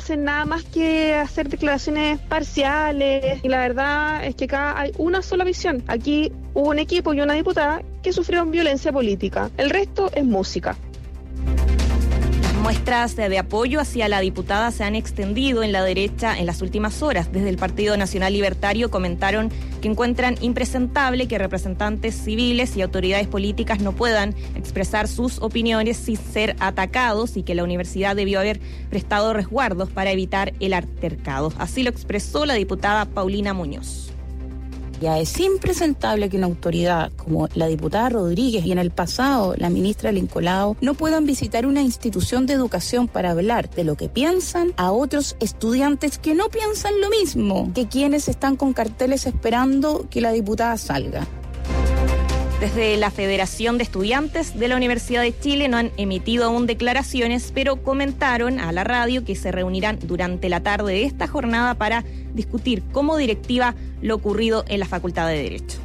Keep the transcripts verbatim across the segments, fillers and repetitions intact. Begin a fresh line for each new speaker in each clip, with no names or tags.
hacen nada más que hacer declaraciones parciales, y la verdad es que acá hay una sola visión. Aquí hubo un equipo y una diputada que sufrieron violencia política. El resto es música.
Muestras de apoyo hacia la diputada se han extendido en la derecha en las últimas horas. Desde el Partido Nacional Libertario comentaron que encuentran impresentable que representantes civiles y autoridades políticas no puedan expresar sus opiniones sin ser atacados y que la universidad debió haber prestado resguardos para evitar el altercado. Así lo expresó la diputada Paulina Muñoz.
Ya es impresentable que una autoridad como la diputada Rodríguez y en el pasado la ministra Lincolao no puedan visitar una institución de educación para hablar de lo que piensan a otros estudiantes que no piensan lo mismo que quienes están con carteles esperando que la diputada salga.
Desde la Federación de Estudiantes de la Universidad de Chile no han emitido aún declaraciones, pero comentaron a la radio que se reunirán durante la tarde de esta jornada para discutir como directiva lo ocurrido en la Facultad de Derecho.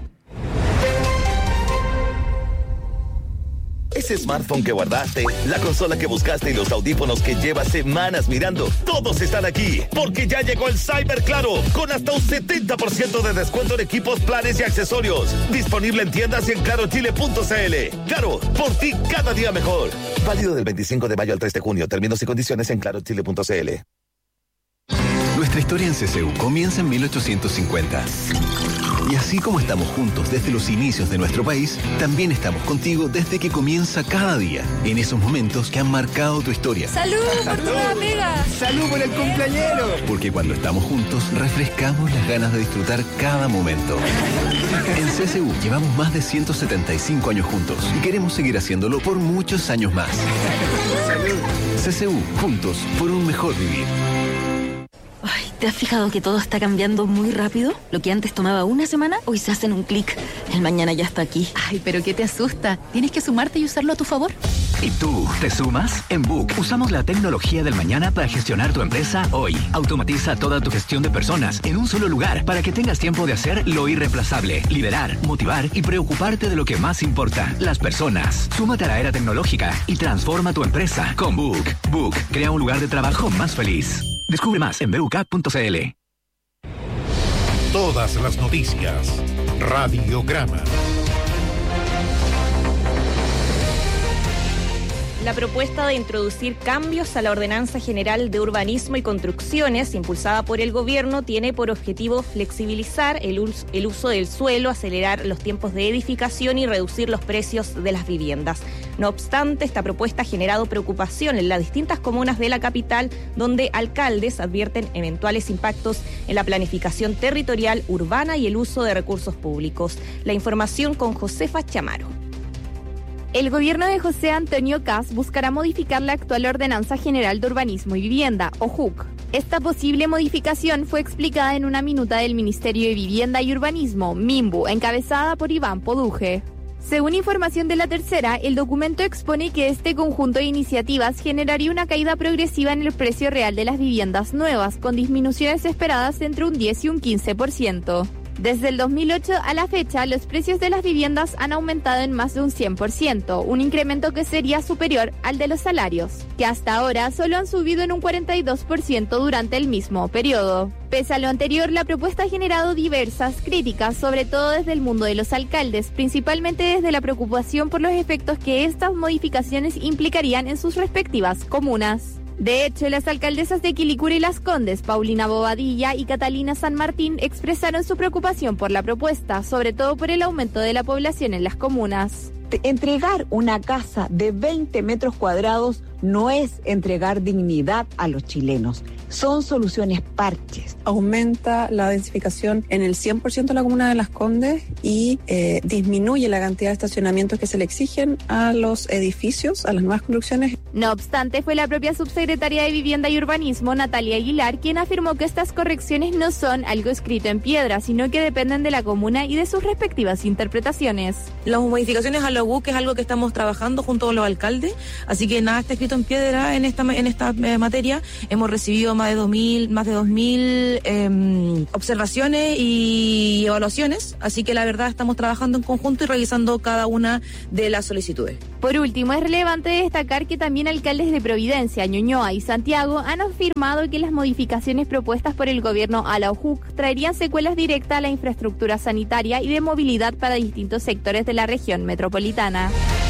Ese smartphone que guardaste, la consola que buscaste y los audífonos que llevas semanas mirando, todos están aquí, porque ya llegó el Cyber Claro, con hasta un setenta por ciento de descuento en equipos, planes y accesorios. Disponible en tiendas y en claro chile punto c l. Claro, por ti cada día mejor. Válido del veinticinco de mayo al tres de junio. Términos y condiciones en claro chile punto c l.
Nuestra historia en C C U comienza en mil ochocientos cincuenta. Y así como estamos juntos desde los inicios de nuestro país, también estamos contigo desde que comienza cada día, en esos momentos que han marcado tu historia.
¡Salud por tu nueva pega!
¡Salud por el cumpleañero!
Porque cuando estamos juntos, refrescamos las ganas de disfrutar cada momento. En C C U llevamos más de ciento setenta y cinco años juntos y queremos seguir haciéndolo por muchos años más.
¡Salud!
C C U, juntos por un mejor vivir.
Ay, ¿te has fijado que todo está cambiando muy rápido? Lo que antes tomaba una semana, hoy se hace en un clic. El mañana ya está aquí.
Ay, pero ¿qué te asusta? Tienes que sumarte y usarlo a tu favor.
¿Y tú, te sumas? En Book usamos la tecnología del mañana para gestionar tu empresa hoy. Automatiza toda tu gestión de personas en un solo lugar para que tengas tiempo de hacer lo irreemplazable, liderar, motivar y preocuparte de lo que más importa, las personas. Súmate a la era tecnológica y transforma tu empresa con Book. Book crea un lugar de trabajo más feliz. Descubre más en b u c a punto c l.
Todas las noticias. Radiograma.
La propuesta de introducir cambios a la Ordenanza General de Urbanismo y Construcciones, impulsada por el gobierno, tiene por objetivo flexibilizar el, us- el uso del suelo, acelerar los tiempos de edificación y reducir los precios de las viviendas. No obstante, esta propuesta ha generado preocupación en las distintas comunas de la capital, donde alcaldes advierten eventuales impactos en la planificación territorial urbana y el uso de recursos públicos. La información con Josefa Chamaro.
El gobierno de José Antonio Kast buscará modificar la actual Ordenanza General de Urbanismo y Vivienda, o J U C. Esta posible modificación fue explicada en una minuta del Ministerio de Vivienda y Urbanismo, MIMBU, encabezada por Iván Poduje. Según información de La Tercera, el documento expone que este conjunto de iniciativas generaría una caída progresiva en el precio real de las viviendas nuevas, con disminuciones esperadas entre un diez y un quince por ciento. Desde el dos mil ocho a la fecha, los precios de las viviendas han aumentado en más de un cien por ciento, un incremento que sería superior al de los salarios, que hasta ahora solo han subido en un cuarenta y dos por ciento durante el mismo periodo. Pese a lo anterior, la propuesta ha generado diversas críticas, sobre todo desde el mundo de los alcaldes, principalmente desde la preocupación por los efectos que estas modificaciones implicarían en sus respectivas comunas. De hecho, las alcaldesas de Quilicura y Las Condes, Paulina Bobadilla y Catalina San Martín, expresaron su preocupación por la propuesta, sobre todo por el aumento de la población en las comunas.
Entregar una casa de veinte metros cuadrados no es entregar dignidad a los chilenos. Son soluciones parches.
Aumenta la densificación en el cien por ciento de la comuna de Las Condes y eh, disminuye la cantidad de estacionamientos que se le exigen a los edificios, a las nuevas construcciones.
No obstante, fue la propia subsecretaria de Vivienda y Urbanismo, Natalia Aguilar, quien afirmó que estas correcciones no son algo escrito en piedra, sino que dependen de la comuna y de sus respectivas interpretaciones.
Las modificaciones a la U C es algo que estamos trabajando junto con los alcaldes, así que nada está escrito en piedra en esta en esta eh, materia. Hemos recibido más de dos mil más de dos mil eh, observaciones y evaluaciones, así que la verdad estamos trabajando en conjunto y revisando cada una de las solicitudes.
Por último, es relevante destacar que también también alcaldes de Providencia, Ñuñoa y Santiago han afirmado que las modificaciones propuestas por el gobierno a la O J U C traerían secuelas directas a la infraestructura sanitaria y de movilidad para distintos sectores de la región metropolitana.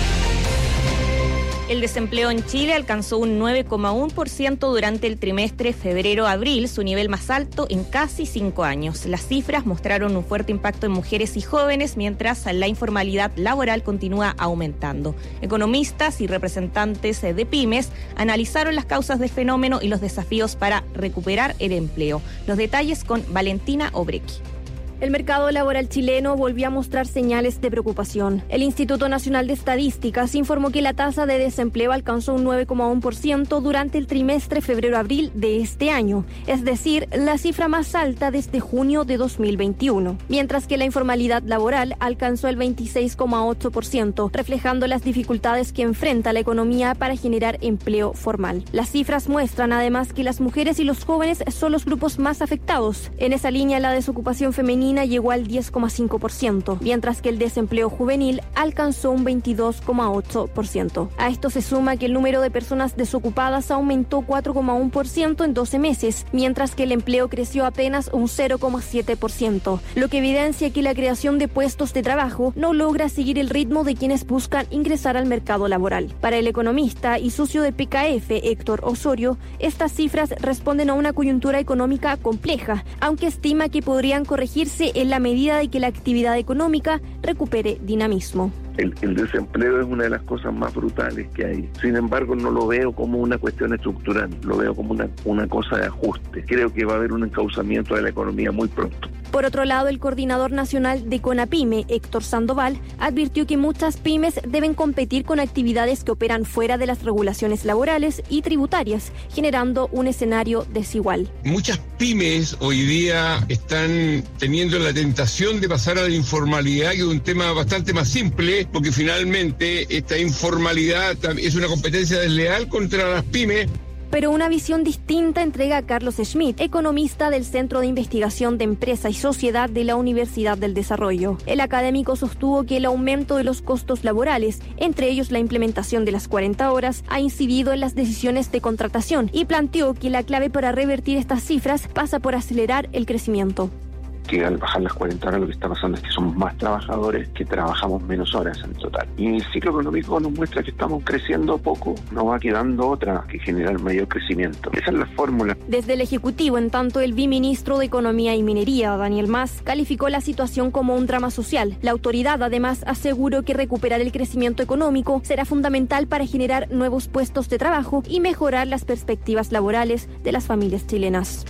El desempleo en Chile alcanzó un nueve coma uno por ciento durante el trimestre febrero-abril, su nivel más alto en casi cinco años. Las cifras mostraron un fuerte impacto en mujeres y jóvenes, mientras la informalidad laboral continúa aumentando. Economistas y representantes de pymes analizaron las causas del fenómeno y los desafíos para recuperar el empleo. Los detalles con Valentina Obrequi.
El mercado laboral chileno volvió a mostrar señales de preocupación. El Instituto Nacional de Estadísticas informó que la tasa de desempleo alcanzó un nueve coma uno por ciento durante el trimestre febrero-abril de este año, es decir, la cifra más alta desde junio de dos mil veintiuno, mientras que la informalidad laboral alcanzó el veintiséis coma ocho por ciento, reflejando las dificultades que enfrenta la economía para generar empleo formal. Las cifras muestran además que las mujeres y los jóvenes son los grupos más afectados. En esa línea, la desocupación femenina llegó al diez coma cinco por ciento, mientras que el desempleo juvenil alcanzó un veintidós coma ocho por ciento. A esto se suma que el número de personas desocupadas aumentó cuatro coma uno por ciento en doce meses, mientras que el empleo creció apenas un cero coma siete por ciento, lo que evidencia que la creación de puestos de trabajo no logra seguir el ritmo de quienes buscan ingresar al mercado laboral. Para el economista y socio de P K F, Héctor Osorio, estas cifras responden a una coyuntura económica compleja, aunque estima que podrían corregirse en la medida de que la actividad económica recupere dinamismo.
El, el desempleo es una de las cosas más brutales que hay. Sin embargo, no lo veo como una cuestión estructural, lo veo como una, una cosa de ajuste. Creo que va a haber un encauzamiento de la economía muy pronto.
Por otro lado, el coordinador nacional de CONAPYME, Héctor Sandoval, advirtió que muchas pymes deben competir con actividades que operan fuera de las regulaciones laborales y tributarias, generando un escenario desigual.
Muchas pymes hoy día están teniendo la tentación de pasar a la informalidad, que es un tema bastante más simple, porque finalmente esta informalidad es una competencia desleal contra las pymes.
Pero una visión distinta entrega a Carlos Schmidt, economista del Centro de Investigación de Empresa y Sociedad de la Universidad del Desarrollo. El académico sostuvo que el aumento de los costos laborales, entre ellos la implementación de las cuarenta horas, ha incidido en las decisiones de contratación y planteó que la clave para revertir estas cifras pasa por acelerar el crecimiento.
Que al bajar las cuarenta horas lo que está pasando es que somos más trabajadores que trabajamos menos horas en total. Y el ciclo económico nos muestra que estamos creciendo poco, no va quedando otra que generar mayor crecimiento. Esa es la fórmula.
Desde el Ejecutivo, en tanto, el viceministro de Economía y Minería, Daniel Mas, calificó la situación como un drama social. La autoridad además aseguró que recuperar el crecimiento económico será fundamental para generar nuevos puestos de trabajo y mejorar las perspectivas laborales de las familias chilenas.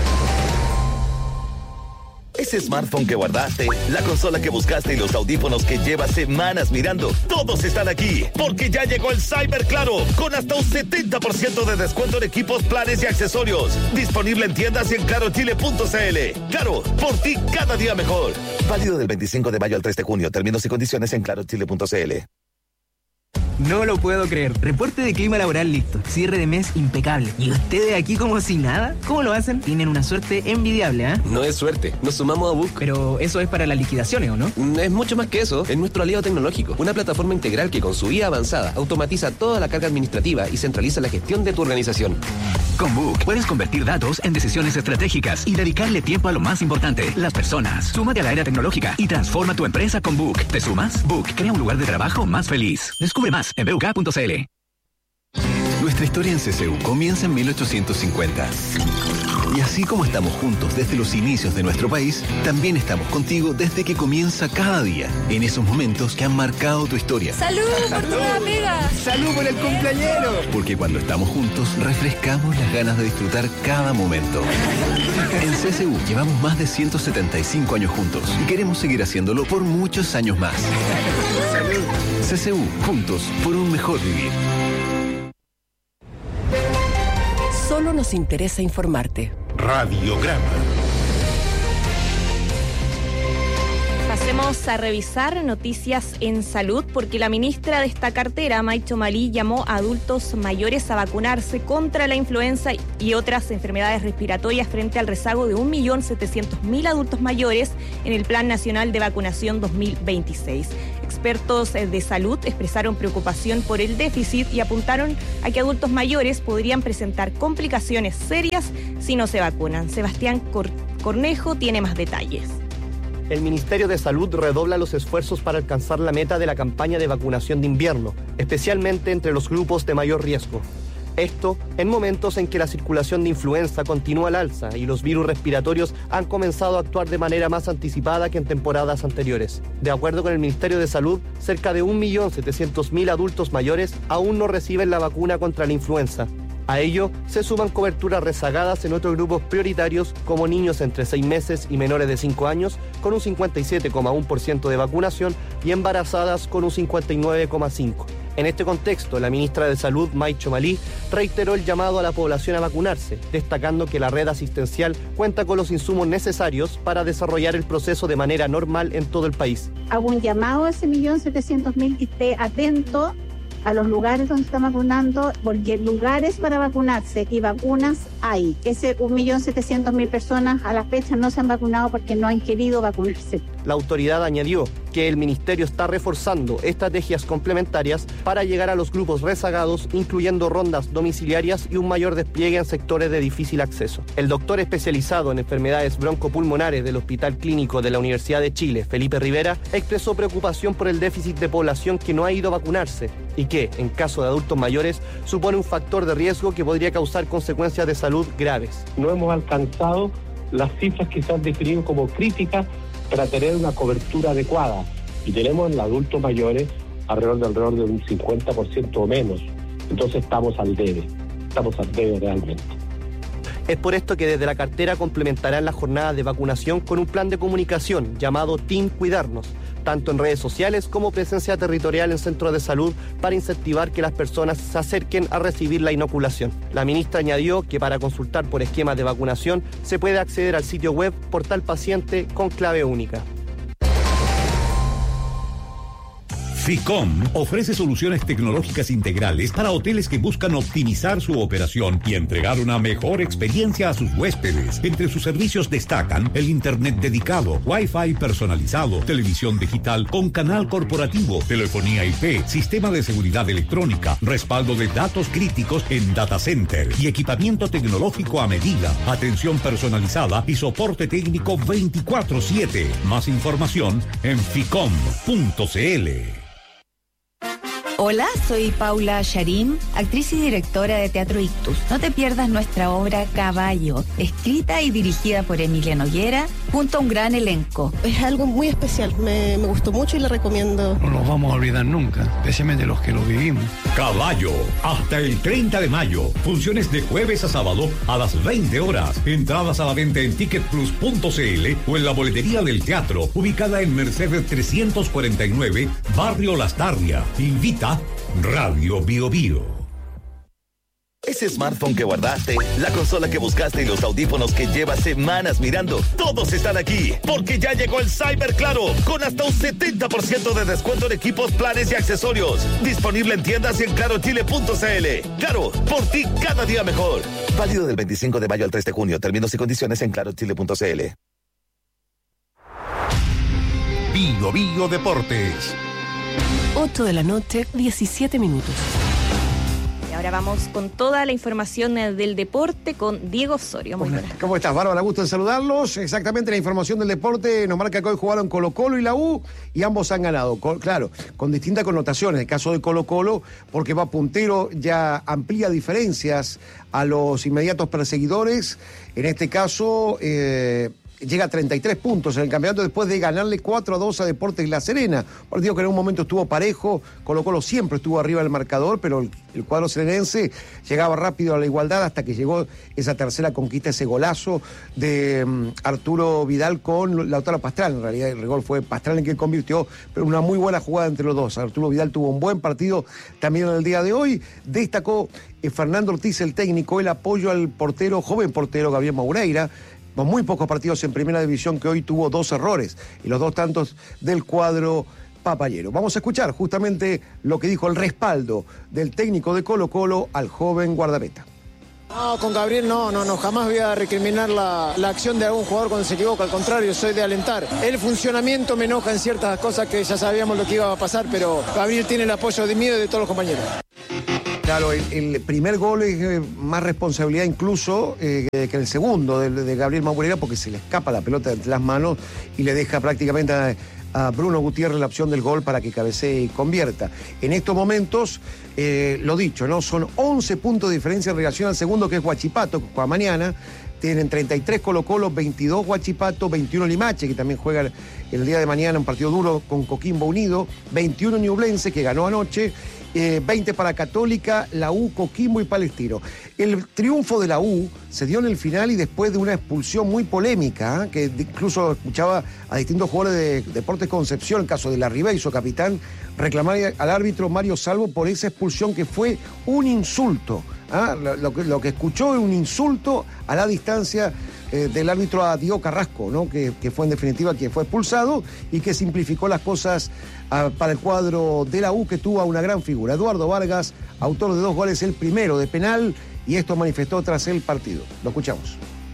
Ese smartphone que guardaste, la consola que buscaste y los audífonos que llevas semanas mirando, todos están aquí, porque ya llegó el Cyber Claro, con hasta un setenta por ciento de descuento en equipos, planes y accesorios. Disponible en tiendas y en claro chile punto c l. Claro, por ti cada día mejor. Válido del veinticinco de mayo al tres de junio. Términos y condiciones en claro chile punto c l.
No lo puedo creer. Reporte de clima laboral listo. Cierre de mes impecable. ¿Y ustedes aquí como si nada? ¿Cómo lo hacen? Tienen una suerte envidiable, ¿eh?
No es suerte. Nos sumamos a Book.
Pero eso es para las liquidaciones, ¿o no?
Es mucho más que eso. Es nuestro aliado tecnológico. Una plataforma integral que con su I A avanzada automatiza toda la carga administrativa y centraliza la gestión de tu organización.
Con Book puedes convertir datos en decisiones estratégicas y dedicarle tiempo a lo más importante, las personas. Súmate a la era tecnológica y transforma tu empresa con Book. ¿Te sumas? Book crea un lugar de trabajo más feliz. Descubre más en b u k punto c l.
Nuestra historia en C C U comienza en mil ochocientos cincuenta. Y así como estamos juntos desde los inicios de nuestro país, también estamos contigo desde que comienza cada día, en esos momentos que han marcado tu historia.
¡Salud por tu amiga!
¡Salud por el cumpleañero!
Porque cuando estamos juntos, refrescamos las ganas de disfrutar cada momento. En C C U llevamos más de ciento setenta y cinco años juntos y queremos seguir haciéndolo por muchos años más.
¡Salud!
C C U, juntos por un mejor vivir.
Solo nos interesa informarte.
Radiograma.
Pasemos a revisar noticias en salud, porque la ministra de esta cartera, Maicho Malí, llamó a adultos mayores a vacunarse contra la influenza y otras enfermedades respiratorias frente al rezago de un millón setecientos mil adultos mayores en el Plan Nacional de Vacunación dos mil veintiséis. Expertos de salud expresaron preocupación por el déficit y apuntaron a que adultos mayores podrían presentar complicaciones serias si no se vacunan. Sebastián Cor- Cornejo tiene más detalles.
El Ministerio de Salud redobla los esfuerzos para alcanzar la meta de la campaña de vacunación de invierno, especialmente entre los grupos de mayor riesgo. Esto en momentos en que la circulación de influenza continúa al alza y los virus respiratorios han comenzado a actuar de manera más anticipada que en temporadas anteriores. De acuerdo con el Ministerio de Salud, cerca de un millón setecientos mil adultos mayores aún no reciben la vacuna contra la influenza. A ello se suman coberturas rezagadas en otros grupos prioritarios como niños entre seis meses y menores de cinco años con un cincuenta y siete coma uno por ciento de vacunación y embarazadas con un cincuenta y nueve coma cinco por ciento. En este contexto, la ministra de Salud, Maicho Malí, reiteró el llamado a la población a vacunarse, destacando que la red asistencial cuenta con los insumos necesarios para desarrollar el proceso de manera normal en todo el país.
Hago un llamado a ese millón setecientos mil que esté atento a los lugares donde están vacunando, porque lugares para vacunarse y vacunas hay. Ese un millón setecientos mil personas a la fecha no se han vacunado porque no han querido vacunarse.
La autoridad añadió que el ministerio está reforzando estrategias complementarias para llegar a los grupos rezagados, incluyendo rondas domiciliarias y un mayor despliegue en sectores de difícil acceso. El doctor especializado en enfermedades broncopulmonares del Hospital Clínico de la Universidad de Chile, Felipe Rivera, expresó preocupación por el déficit de población que no ha ido a vacunarse y que, en caso de adultos mayores, supone un factor de riesgo que podría causar consecuencias de salud graves.
No hemos alcanzado las cifras que se han definido como críticas para tener una cobertura adecuada. Y tenemos en adultos mayores alrededor de, alrededor de un cincuenta por ciento o menos. Entonces estamos al debe, estamos al debe realmente.
Es por esto que desde la cartera complementarán las jornadas de vacunación con un plan de comunicación llamado Team Cuidarnos, tanto en redes sociales como presencia territorial en centros de salud para incentivar que las personas se acerquen a recibir la inoculación. La ministra añadió que para consultar por esquemas de vacunación se puede acceder al sitio web Portal Paciente con clave única.
FICOM ofrece soluciones tecnológicas integrales para hoteles que buscan optimizar su operación y entregar una mejor experiencia a sus huéspedes. Entre sus servicios destacan el internet dedicado, Wi-Fi personalizado, televisión digital con canal corporativo, telefonía I P, sistema de seguridad electrónica, respaldo de datos críticos en data center y equipamiento tecnológico a medida, atención personalizada y soporte técnico veinticuatro siete. Más información en ficom punto cl.
Hola, soy Paula Sharim, actriz y directora de Teatro Ictus. No te pierdas nuestra obra Caballo, escrita y dirigida por Emilia Noguera, junto a un gran elenco.
Es algo muy especial, me, me gustó mucho y le recomiendo.
No nos vamos a olvidar nunca, especialmente los que lo vivimos.
Caballo, hasta el treinta de mayo. Funciones de jueves a sábado a las veinte horas. Entradas a la venta en ticket plus punto cl o en la boletería del teatro, ubicada en Mercedes trescientos cuarenta y nueve, Barrio Las Tarrias. Invita Radio Bio Bio.
Ese smartphone que guardaste, la consola que buscaste y los audífonos que llevas semanas mirando, todos están aquí, porque ya llegó el Cyber Claro, con hasta un setenta por ciento de descuento en equipos, planes y accesorios. Disponible en tiendas y en claro chile punto cl. Claro, por ti cada día mejor. Válido del veinticinco de mayo al tres de junio. Términos y condiciones en claro chile punto cl.
Bio Bio Deportes.
ocho de la noche, diecisiete minutos.
Y ahora vamos con toda la información del deporte con Diego Osorio. Muy buenas.
¿Cómo estás, Bárbara? Gusto en saludarlos. Exactamente, la información del deporte nos marca que hoy jugaron Colo-Colo y la U y ambos han ganado. Claro, con distintas connotaciones. El caso de Colo-Colo, porque va puntero, ya amplía diferencias a los inmediatos perseguidores. En este caso... Eh, llega a treinta y tres puntos en el campeonato después de ganarle cuatro a dos a Deportes La Serena. Un partido que en un momento estuvo parejo, Colo-Colo siempre estuvo arriba del marcador, pero el, el cuadro serenense llegaba rápido a la igualdad hasta que llegó esa tercera conquista, ese golazo de um, Arturo Vidal con Lautaro Pastrana. En realidad el gol fue Pastrana el que convirtió, pero una muy buena jugada entre los dos. Arturo Vidal tuvo un buen partido también en el día de hoy. Destacó eh, Fernando Ortiz, el técnico, el apoyo al portero, joven portero Gabriel Maureira, con muy pocos partidos en primera división, que hoy tuvo dos errores y los dos tantos del cuadro papayero. Vamos a escuchar justamente lo que dijo el respaldo del técnico de Colo-Colo al joven guardameta.
No, con Gabriel no, no, no, jamás voy a recriminar la, la acción de algún jugador cuando se equivoca, al contrario, soy de alentar. El funcionamiento me enoja en ciertas cosas que ya sabíamos lo que iba a pasar, pero Gabriel tiene el apoyo de mí y de todos los compañeros.
Claro, el, el primer gol es eh, más responsabilidad incluso eh, que el segundo de, de Gabriel Maurera, porque se le escapa la pelota entre las manos y le deja prácticamente a, a Bruno Gutiérrez la opción del gol para que cabecee y convierta. En estos momentos, eh, lo dicho, ¿no? Son once puntos de diferencia en relación al segundo, que es Huachipato, que juega mañana. Tienen treinta y tres Colo-Colo, veintidós Huachipato, veintiuno Limache, que también juega el día de mañana un partido duro con Coquimbo Unido, veintiuno Ñublense, que ganó anoche, eh, veinte para Católica, la U, Coquimbo y Palestino. El triunfo de la U se dio en el final y después de una expulsión muy polémica, ¿eh? que incluso escuchaba a distintos jugadores de Deportes Concepción, el caso de Larribey, su capitán, reclamar al árbitro Mario Salvo por esa expulsión que fue un insulto. ¿Ah? Lo, lo, que, lo que escuchó es un insulto a la distancia eh, del árbitro a Diego Carrasco, ¿no? que, que fue en definitiva quien fue expulsado y que simplificó las cosas uh, para el cuadro de la U, que tuvo a una gran figura. Eduardo Vargas, autor de dos goles, el primero de penal, y esto manifestó tras el partido. Lo escuchamos.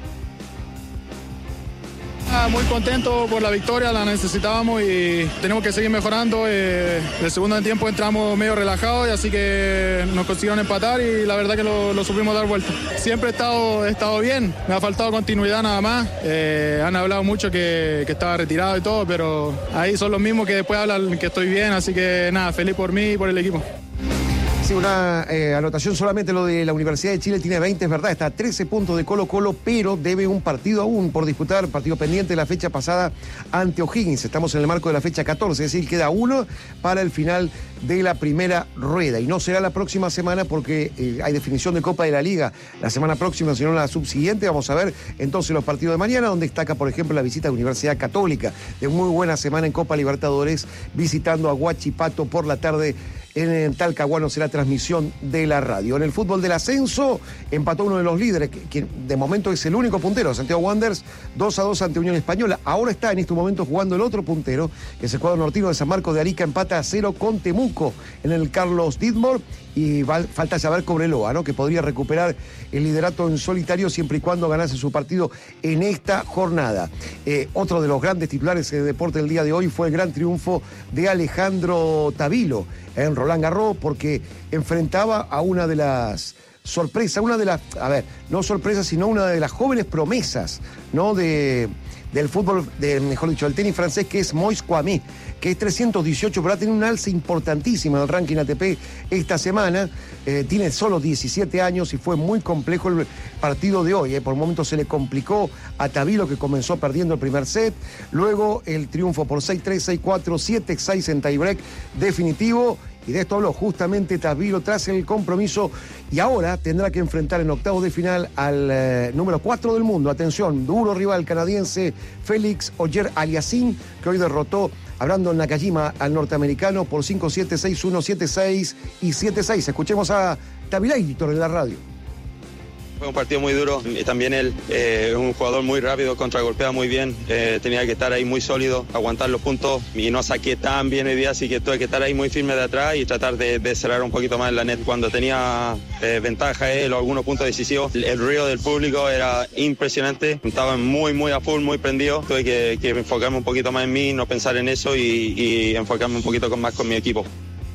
Muy contento por la victoria, la necesitábamos y tenemos que seguir mejorando. Eh, el segundo tiempo entramos medio relajados y así que nos consiguieron empatar y la verdad que lo, lo supimos dar vuelta. Siempre he estado, he estado bien, me ha faltado continuidad nada más. Eh, han hablado mucho que, que estaba retirado y todo, pero ahí son los mismos que después hablan que estoy bien, así que nada, feliz por mí y por el equipo.
Sí, una eh, anotación solamente lo de la Universidad de Chile, tiene veinte, es verdad, está a trece puntos de Colo-Colo, pero debe un partido aún por disputar, partido pendiente de la fecha pasada ante O'Higgins. Estamos en el marco de la fecha catorce, es decir, queda uno para el final de la primera rueda. Y no será la próxima semana porque eh, hay definición de Copa de la Liga la semana próxima, sino la subsiguiente. Vamos a ver entonces los partidos de mañana, donde destaca, por ejemplo, la visita de Universidad Católica, de muy buena semana en Copa Libertadores, visitando a Huachipato por la tarde. En Talcahuano será transmisión de la radio. En el fútbol del ascenso empató uno de los líderes, que, que de momento es el único puntero, Santiago Wanderers, dos a dos ante Unión Española. Ahora está en este momento jugando el otro puntero, que es el cuadro nortino de San Marcos de Arica, empata a cero con Temuco en el Carlos Dittmar. Y va, falta saber Cobreloa, ¿no? que podría recuperar el liderato en solitario siempre y cuando ganase su partido en esta jornada. Eh, otro de los grandes titulares de deporte del día de hoy fue el gran triunfo de Alejandro Tavilo en Roland Garros, porque enfrentaba a una de las sorpresas, una de las, a ver, no sorpresas, sino una de las jóvenes promesas, ¿no? de... del fútbol, de, mejor dicho, del tenis francés, que es Moïse Kouamé, que es trescientos dieciocho, pero ha tenido un alza importantísima en el ranking A T P esta semana. Eh, tiene solo diecisiete años y fue muy complejo el partido de hoy. Eh. Por momentos se le complicó a Tavilo, que comenzó perdiendo el primer set. Luego el triunfo por seis tres, seis cuatro, siete seis en tiebreak definitivo. Y de esto habló justamente Tavilo tras el compromiso, y ahora tendrá que enfrentar en octavos de final al eh, número cuatro del mundo. Atención, duro rival canadiense Félix Auger-Aliassime, que hoy derrotó a Brandon Nakajima, al norteamericano, por cinco siete, seis uno, siete seis y siete seis. Escuchemos a Tavilator en la radio.
Fue un partido muy duro, también él es eh, un jugador muy rápido, contragolpea muy bien, eh, tenía que estar ahí muy sólido, aguantar los puntos y no saqué tan bien el día, así que tuve que estar ahí muy firme de atrás y tratar de, de cerrar un poquito más en la net. Cuando tenía eh, ventaja él o algunos puntos decisivos, el, el ruido del público era impresionante, estaban muy muy a full, muy prendidos, tuve que, que enfocarme un poquito más en mí, no pensar en eso y, y enfocarme un poquito más con mi equipo.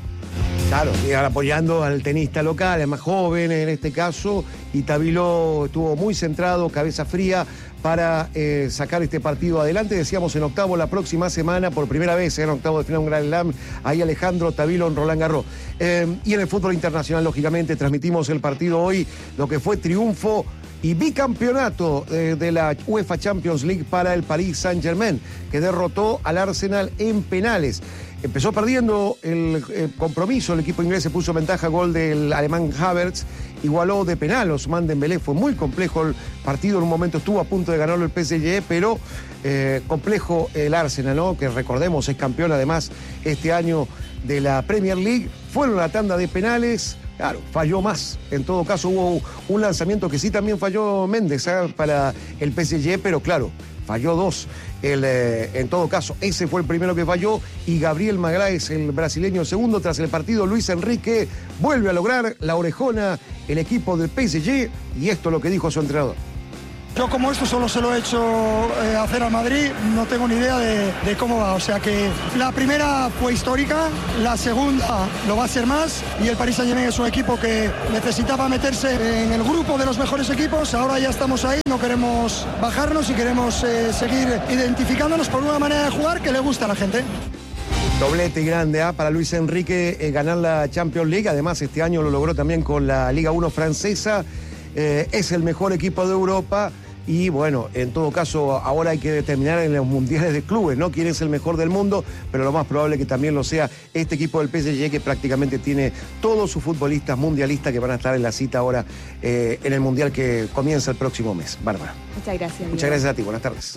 Claro, sigan apoyando al tenista local, es más joven en este caso, y Tavilo estuvo muy centrado, cabeza fría, para eh, sacar este partido adelante. Decíamos en octavo la próxima semana, por primera vez en octavo de final un Grand Slam, ahí Alejandro Tavilo en Roland Garros. Eh, y en el fútbol internacional, lógicamente, transmitimos el partido hoy, lo que fue triunfo y bicampeonato eh, de la UEFA Champions League para el Paris Saint-Germain, que derrotó al Arsenal en penales. Empezó perdiendo el, el compromiso, el equipo inglés se puso en ventaja, gol del alemán Havertz, igualó de penal Ousmane Dembélé. Fue muy complejo el partido, en un momento estuvo a punto de ganarlo el P S G, pero eh, complejo el Arsenal, ¿no? Que recordemos es campeón además este año de la Premier League. Fueron a la tanda de penales, Claro, falló más. En todo caso, hubo un lanzamiento que sí también falló Méndez, ¿eh? Para el P S G, pero claro, falló dos. El, eh, en todo caso, ese fue el primero que falló y Gabriel Magalhães, el brasileño segundo. Tras el partido, Luis Enrique vuelve a lograr la orejona el equipo del P S G y esto es lo que dijo su entrenador.
Yo como esto solo se lo he hecho eh, hacer al Madrid, no tengo ni idea de, de cómo va. O sea que la primera fue histórica, la segunda lo va a ser más y el Paris Saint-Germain es un equipo que necesitaba meterse en el grupo de los mejores equipos. Ahora ya estamos ahí, no queremos bajarnos y queremos eh, seguir identificándonos por una manera de jugar que le gusta a la gente.
Doblete grande ¿eh? para Luis Enrique eh, ganar la Champions League. Además, este año lo logró también con la Liga uno francesa. Eh, es el mejor equipo de Europa y bueno, en todo caso ahora hay que determinar en los mundiales de clubes, ¿no? Quién es el mejor del mundo, pero lo más probable es que también lo sea este equipo del P S G que prácticamente tiene todos sus futbolistas mundialistas que van a estar en la cita ahora eh, en el mundial que comienza el próximo mes. Bárbara.
Muchas gracias.
Muchas gracias a ti, buenas tardes.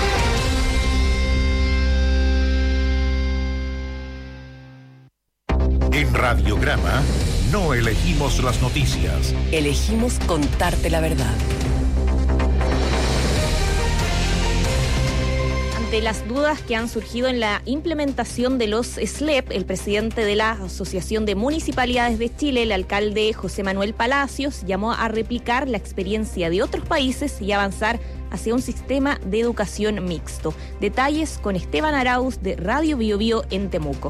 En Radiograma no elegimos las noticias.
Elegimos contarte la verdad.
Ante las dudas que han surgido en la implementación de los S L E P, el presidente de la Asociación de Municipalidades de Chile, el alcalde José Manuel Palacios, llamó a replicar la experiencia de otros países y avanzar hacia un sistema de educación mixto. Detalles con Esteban Arauz de Radio Bio Bio en Temuco.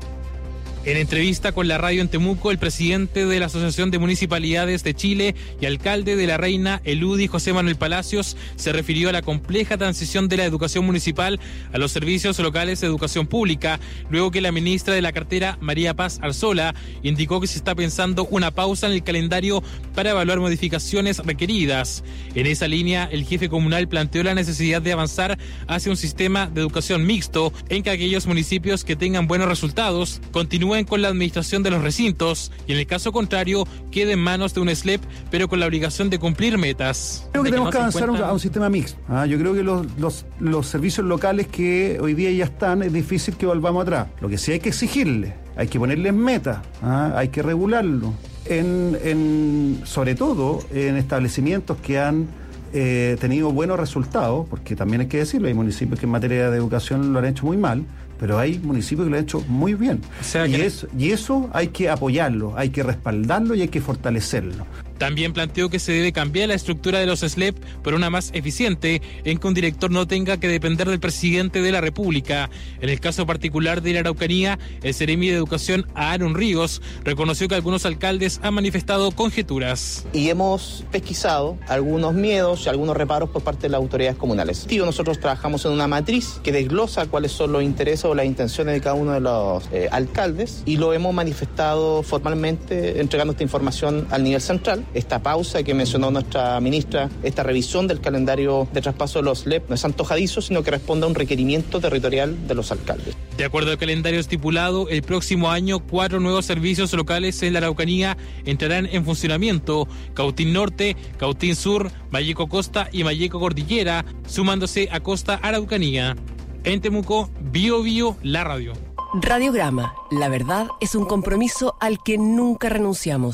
En entrevista con la radio en Temuco, el presidente de la Asociación de Municipalidades de Chile y alcalde de La Reina, el U D I, José Manuel Palacios, se refirió a la compleja transición de la educación municipal a los servicios locales de educación pública, luego que la ministra de la cartera, María Paz Arzola, indicó que se está pensando una pausa en el calendario para evaluar modificaciones requeridas. En esa línea, el jefe comunal planteó la necesidad de avanzar hacia un sistema de educación mixto, en que aquellos municipios que tengan buenos resultados continúen con la administración de los recintos y en el caso contrario quede en manos de un S L E P, pero con la obligación de cumplir metas.
Creo que tenemos
que
que avanzar encuentran... a un sistema mixto. ¿ah? Yo creo que los, los, los servicios locales que hoy día ya están, es difícil que volvamos atrás. Lo que sí hay que exigirles, hay que ponerles metas, ¿ah? hay que regularlo. En, en, sobre todo en establecimientos que han eh, tenido buenos resultados, porque también hay que decirlo, hay municipios que en materia de educación lo han hecho muy mal, pero hay municipios que lo han hecho muy bien. O sea, y, que... eso, y eso hay que apoyarlo, hay que respaldarlo y hay que fortalecerlo.
También planteó que se debe cambiar la estructura de los S L E P por una más eficiente, en que un director no tenga que depender del presidente de la República. En el caso particular de la Araucanía, el Seremi de Educación, Aaron Ríos, reconoció que algunos alcaldes han manifestado conjeturas.
Y hemos pesquisado algunos miedos y algunos reparos por parte de las autoridades comunales. Nosotros trabajamos en una matriz que desglosa cuáles son los intereses o las intenciones de cada uno de los eh, alcaldes y lo hemos manifestado formalmente entregando esta información al nivel central. Esta pausa que mencionó nuestra ministra, esta revisión del calendario de traspaso de los S L E P no es antojadizo, sino que responde a un requerimiento territorial de los alcaldes.
De acuerdo al calendario estipulado, el próximo año cuatro nuevos servicios locales en la Araucanía entrarán en funcionamiento: Cautín Norte, Cautín Sur, Malleco Costa y Malleco Cordillera, sumándose a Costa Araucanía. En Temuco, Bio Bio, la radio.
Radiograma, la verdad es un compromiso al que nunca renunciamos.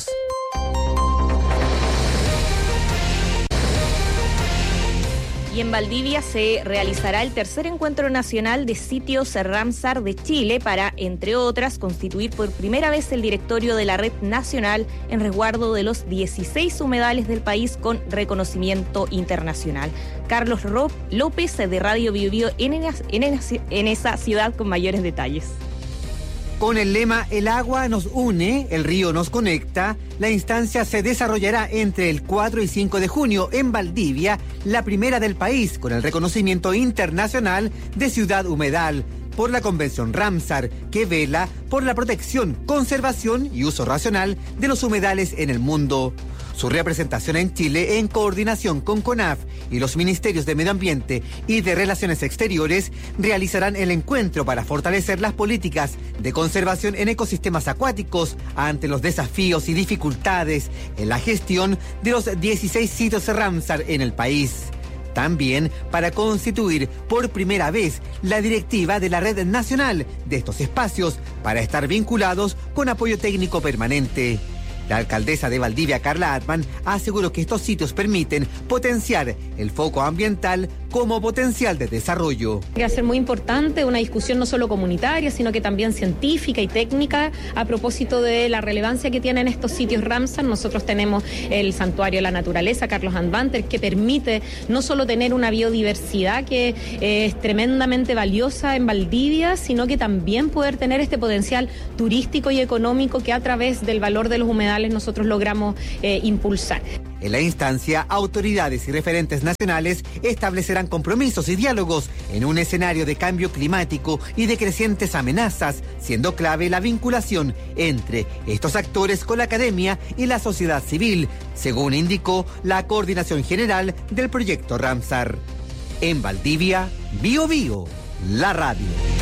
Y en Valdivia se realizará el tercer encuentro nacional de sitios Ramsar de Chile para, entre otras, constituir por primera vez el directorio de la red nacional en resguardo de los dieciséis humedales del país con reconocimiento internacional. Carlos López de Radio Bio Bio en, en, en esa ciudad con mayores detalles.
Con el lema "El agua nos une, el río nos conecta", la instancia se desarrollará entre el cuatro y cinco de junio en Valdivia, la primera del país con el reconocimiento internacional de ciudad humedal por la Convención Ramsar, que vela por la protección, conservación y uso racional de los humedales en el mundo. Su representación en Chile, en coordinación con CONAF y los Ministerios de Medio Ambiente y de Relaciones Exteriores, realizarán el encuentro para fortalecer las políticas de conservación en ecosistemas acuáticos ante los desafíos y dificultades en la gestión de los dieciséis sitios Ramsar en el país. También para constituir por primera vez la directiva de la red nacional de estos espacios para estar vinculados con apoyo técnico permanente. La alcaldesa de Valdivia, Carla Atman, aseguró que estos sitios permiten potenciar el foco ambiental como potencial de desarrollo.
Va a ser muy importante una discusión no solo comunitaria, sino que también científica y técnica a propósito de la relevancia que tienen estos sitios Ramsar. Nosotros tenemos el Santuario de la Naturaleza, Carlos Anbanter, que permite no solo tener una biodiversidad que eh, es tremendamente valiosa en Valdivia, sino que también poder tener este potencial turístico y económico que a través del valor de los humedales nosotros logramos eh, impulsar.
En la instancia, autoridades y referentes nacionales establecerán compromisos y diálogos en un escenario de cambio climático y de crecientes amenazas, siendo clave la vinculación entre estos actores con la academia y la sociedad civil, según indicó la Coordinación General del Proyecto Ramsar. En Valdivia, Bio Bio, la radio.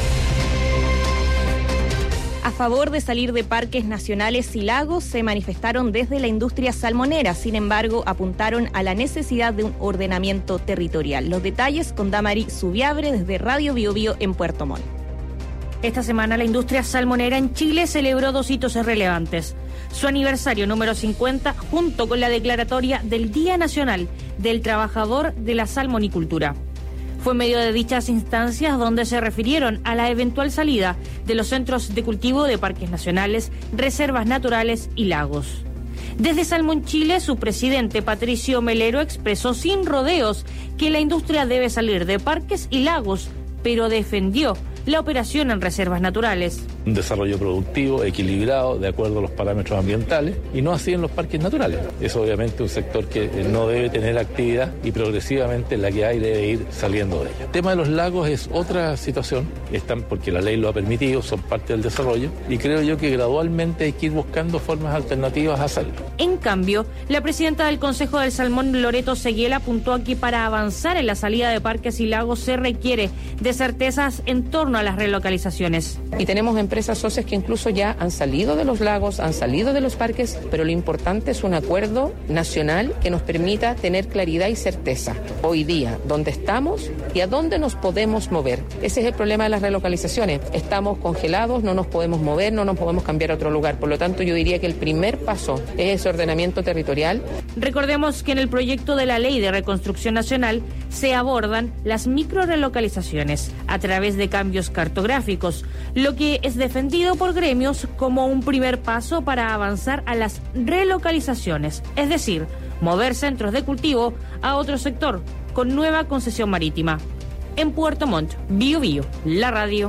A favor de salir de parques nacionales y lagos se manifestaron desde la industria salmonera. Sin embargo, apuntaron a la necesidad de un ordenamiento territorial. Los detalles con Damari Subiabre desde Radio Bio Bio en Puerto Montt.
Esta semana la industria salmonera en Chile celebró dos hitos relevantes. Su aniversario número cincuenta junto con la declaratoria del Día Nacional del Trabajador de la Salmonicultura. Fue en medio de dichas instancias donde se refirieron a la eventual salida de los centros de cultivo de parques nacionales, reservas naturales y lagos. Desde Salmón Chile, su presidente Patricio Melero expresó sin rodeos que la industria debe salir de parques y lagos, pero defendió la operación en reservas naturales.
Un desarrollo productivo, equilibrado, de acuerdo a los parámetros ambientales, y no así en los parques naturales. Es obviamente un sector que no debe tener actividad y progresivamente la que hay debe ir saliendo de ella. El tema de los lagos es otra situación, están porque la ley lo ha permitido, son parte del desarrollo, y creo yo que gradualmente hay que ir buscando formas alternativas a hacerlo.
En cambio, la presidenta del Consejo del Salmón, Loreto Seguiel, apuntó a que para avanzar en la salida de parques y lagos se requiere de certezas en torno a las relocalizaciones.
Y tenemos empresas socias que incluso ya han salido de los lagos, han salido de los parques, pero lo importante es un acuerdo nacional que nos permita tener claridad y certeza hoy día, dónde estamos y a dónde nos podemos mover. Ese es el problema de las relocalizaciones. Estamos congelados, no nos podemos mover, no nos podemos cambiar a otro lugar. Por lo tanto, yo diría que el primer paso es ese ordenamiento territorial.
Recordemos que en el proyecto de la Ley de Reconstrucción Nacional se abordan las microrelocalizaciones a través de cambios cartográficos, lo que es defendido por gremios como un primer paso para avanzar a las relocalizaciones, es decir, mover centros de cultivo a otro sector con nueva concesión marítima. En Puerto Montt, Bio Bio, la radio.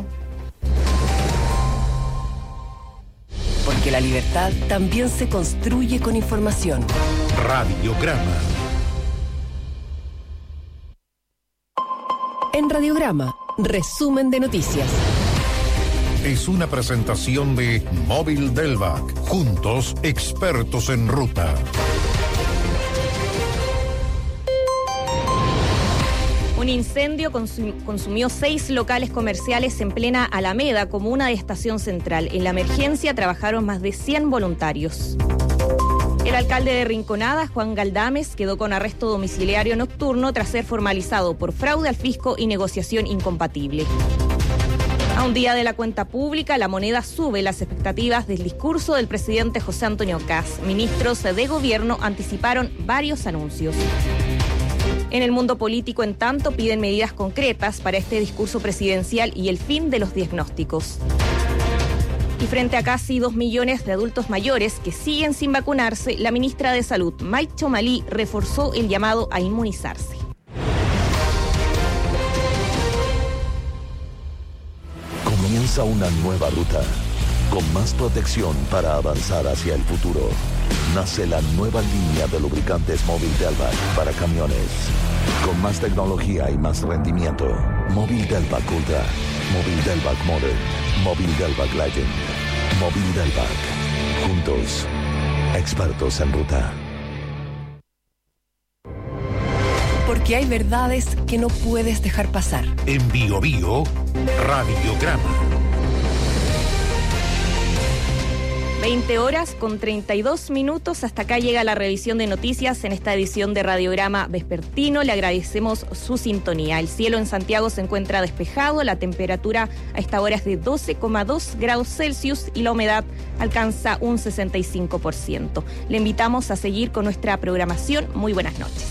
Porque la libertad también se construye con información.
Radiograma.
En Radiograma, resumen de noticias.
Es una presentación de Móvil Delvac. Juntos, expertos en ruta.
Un incendio consum- consumió seis locales comerciales en plena Alameda, comuna de Estación Central. En la emergencia trabajaron más de cien voluntarios. El alcalde de Rinconada, Juan Galdames, quedó con arresto domiciliario nocturno tras ser formalizado por fraude al fisco y negociación incompatible. A un día de la cuenta pública, La Moneda sube las expectativas del discurso del presidente José Antonio Kast. Ministros de gobierno anticiparon varios anuncios. En el mundo político, en tanto, piden medidas concretas para este discurso presidencial y el fin de los diagnósticos. Y frente a casi dos millones de adultos mayores que siguen sin vacunarse, la ministra de Salud, Mike Chomalí, reforzó el llamado a inmunizarse.
Comienza una nueva ruta, con más protección para avanzar hacia el futuro. Nace la nueva línea de lubricantes Móvil Delvac para camiones. Con más tecnología y más rendimiento. Móvil Delvac Ultra, Móvil Delvac Modern, Móvil Delvac Legend, Móvil Delvac. Juntos, expertos en ruta.
Porque hay verdades que no puedes dejar pasar.
En Bio Bio, Radiograma.
veinte horas con treinta y dos minutos. Hasta acá llega la revisión de noticias en esta edición de Radiograma Vespertino. Le agradecemos su sintonía. El cielo en Santiago se encuentra despejado, la temperatura a esta hora es de doce coma dos grados Celsius y la humedad alcanza un sesenta y cinco por ciento. Le invitamos a seguir con nuestra programación. Muy buenas noches.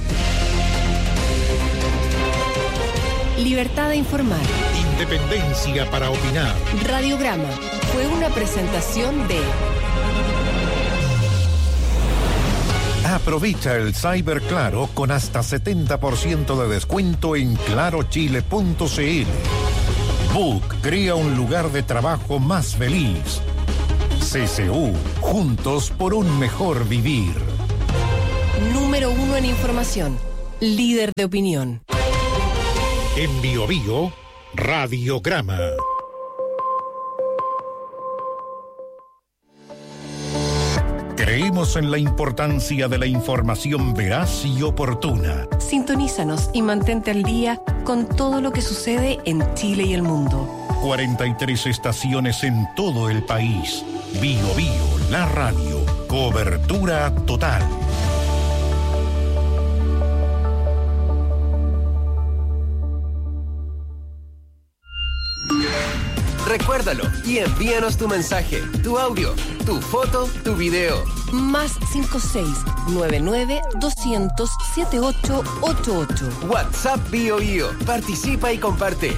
Libertad de informar.
Independencia para opinar.
Radiograma fue una presentación de...
Aprovecha el Cyber Claro con hasta setenta por ciento de descuento en claro chile punto c l. Book crea un lugar de trabajo más feliz. C C U, juntos por un mejor vivir.
Número uno en información. Líder de opinión.
En Bio Bio, Radiograma. Creemos en la importancia de la información veraz y oportuna.
Sintonízanos y mantente al día con todo lo que sucede en Chile y el mundo.
cuarenta y tres estaciones en todo el país. Bio Bio, la radio. Cobertura total.
Recuérdalo y envíanos tu mensaje, tu audio, tu foto, tu video.
Más cinco seis nueve nueve dos cero cero siete ocho ocho ocho.
WhatsApp Bio Bio. Participa y comparte.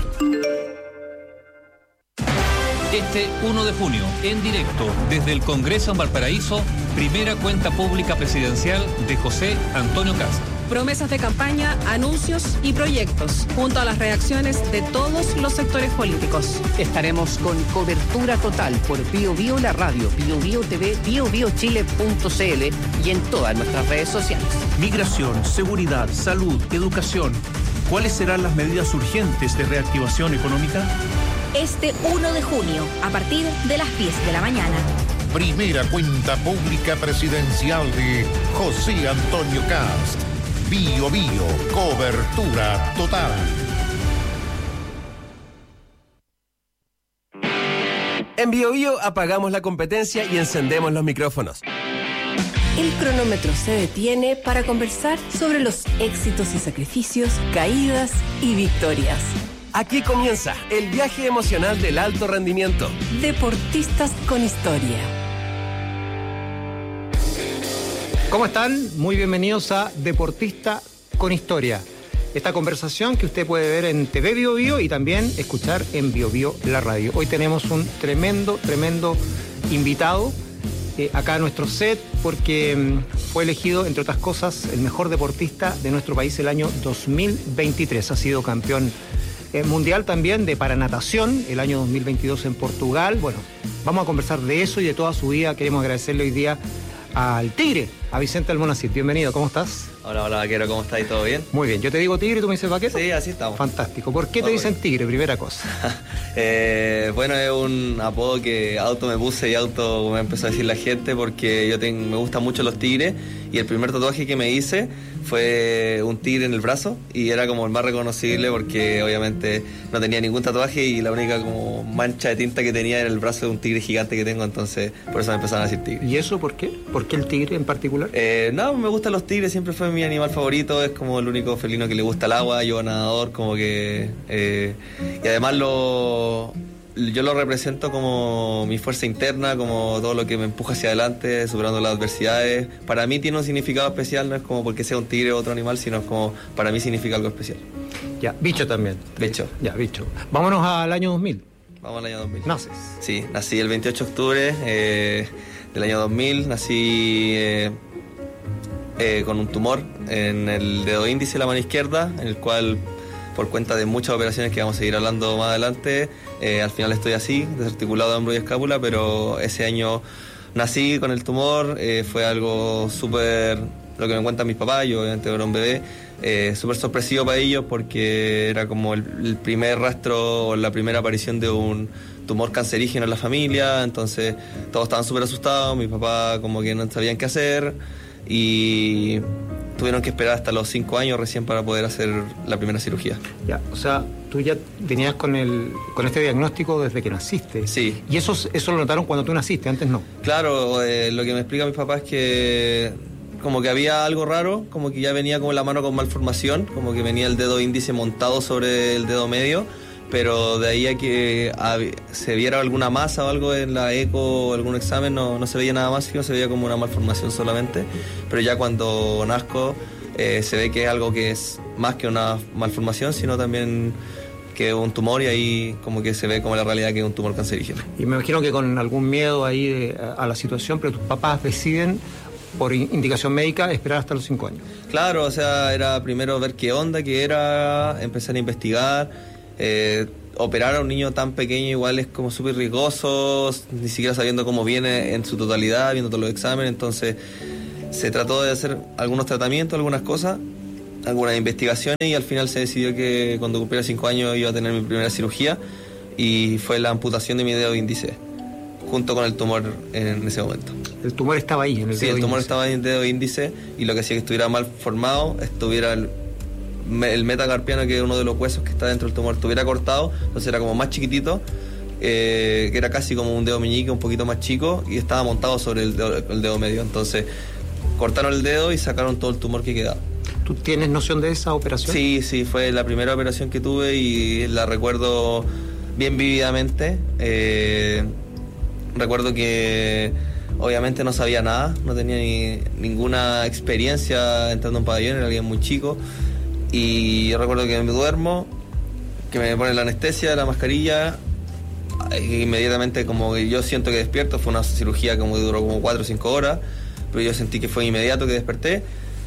Este uno de junio, en directo, desde el Congreso en Valparaíso, primera cuenta pública presidencial de José Antonio Kast.
Promesas de campaña, anuncios y proyectos, junto a las reacciones de todos los sectores políticos.
Estaremos con cobertura total por Bio Bio la radio, Bio Bio T V, bio bio chile punto c l y en todas nuestras redes sociales.
Migración, seguridad, salud, educación. ¿Cuáles serán las medidas urgentes de reactivación económica?
Este uno de junio, a partir de las diez de la mañana.
Primera cuenta pública presidencial de José Antonio Kast. Bio Bio, cobertura total.
En Bio Bio apagamos la competencia y encendemos los micrófonos.
El cronómetro se detiene para conversar sobre los éxitos y sacrificios, caídas y victorias.
Aquí comienza el viaje emocional del alto rendimiento.
Deportistas con historia.
¿Cómo están? Muy bienvenidos a Deportista con Historia. Esta conversación que usted puede ver en T V Bio Bio y también escuchar en Bio Bio la radio. Hoy tenemos un tremendo, tremendo invitado eh, acá a nuestro set porque um, fue elegido, entre otras cosas, el mejor deportista de nuestro país el año dos mil veintitrés. Ha sido campeón eh, mundial también de paranatación el año dos mil veintidós en Portugal. Bueno, vamos a conversar de eso y de toda su vida. Queremos agradecerle hoy día al Tigre, a Vicente Almonacid. Bienvenido, ¿cómo estás?
Hola, hola, vaquero, ¿cómo estáis? ¿Todo bien?
Muy bien, yo te digo Tigre y tú me dices vaquero.
Sí, así estamos.
Fantástico. ¿Por qué te dicen Tigre, primera cosa?
eh, bueno, es un apodo que auto me puse y auto me empezó a decir la gente porque yo tengo, me gustan mucho los tigres y el primer tatuaje que me hice fue un tigre en el brazo y era como el más reconocible porque obviamente no tenía ningún tatuaje y la única como mancha de tinta que tenía era el brazo de un tigre gigante que tengo, entonces por eso me empezaron a decir tigre.
¿Y eso por qué? ¿Por qué el tigre en particular?
Eh, no, me gustan los tigres, siempre fue mi animal favorito, es como el único felino que le gusta el agua, yo nadador, como que... Eh, y además lo... yo lo represento como mi fuerza interna, como todo lo que me empuja hacia adelante, superando las adversidades. Para mí tiene un significado especial, no es como porque sea un tigre o otro animal, sino como para mí significa algo especial.
Ya, bicho también.
Bicho.
Ya, bicho. Vámonos al año dos mil.
Vamos al año dos mil.
¿Naces?
Sí, nací el veintiocho de octubre eh, del año dos mil, nací eh, eh, con un tumor en el dedo índice de la mano izquierda, en el cual... por cuenta de muchas operaciones que vamos a seguir hablando más adelante, eh, al final estoy así, desarticulado de hombro y escápula, pero ese año nací con el tumor, eh, fue algo súper, lo que me cuentan mis papás, yo obviamente era un bebé, eh, súper sorpresivo para ellos porque era como el, el primer rastro o la primera aparición de un tumor cancerígeno en la familia, entonces todos estaban súper asustados, mis papás como que no sabían qué hacer y... tuvieron que esperar hasta los cinco años recién para poder hacer la primera cirugía.
Ya, o sea, tú ya venías con el con este diagnóstico desde que naciste.
Sí.
¿Y eso, eso lo notaron cuando tú naciste? Antes no.
Claro, eh, lo que me explica mis papás es que como que había algo raro, como que ya venía como la mano con malformación, como que venía el dedo índice montado sobre el dedo medio, pero de ahí a que a, se viera alguna masa o algo en la eco o algún examen no, no se veía nada más, sino se veía como una malformación solamente, pero ya cuando nazco eh, se ve que es algo que es más que una malformación, sino también que un tumor, y ahí como que se ve como la realidad que es un tumor cancerígeno.
Y me imagino que con algún miedo ahí de, a, a la situación, pero tus papás deciden por indicación médica esperar hasta los cinco años.
Claro, o sea, era primero ver qué onda, qué era, empezar a investigar. Eh, operar a un niño tan pequeño igual es como súper riesgoso, ni siquiera sabiendo cómo viene en su totalidad, viendo todos los exámenes. Entonces se trató de hacer algunos tratamientos, algunas cosas, algunas investigaciones, y al final se decidió que cuando cumpliera cinco años iba a tener mi primera cirugía, y fue la amputación de mi dedo índice junto con el tumor en ese momento.
¿El tumor estaba ahí en el
sí,
dedo índice? Sí,
el tumor estaba en el dedo índice, y lo que hacía que estuviera mal formado, estuviera el, el metacarpiano, que es uno de los huesos que está dentro del tumor, estuviera cortado, entonces era como más chiquitito, eh, que era casi como un dedo meñique, un poquito más chico, y estaba montado sobre el dedo, el dedo medio. Entonces cortaron el dedo y sacaron todo el tumor que quedaba.
¿Tú tienes noción de esa operación?
Sí, sí, fue la primera operación que tuve y la recuerdo bien vívidamente. Eh, recuerdo que obviamente no sabía nada, no tenía ni, ninguna experiencia entrando en un pabellón, era alguien muy chico. Y yo recuerdo que me duermo, que me ponen la anestesia, la mascarilla, e inmediatamente como que yo siento que despierto. Fue una cirugía como que duró como cuatro o cinco horas, pero yo sentí que fue inmediato que desperté.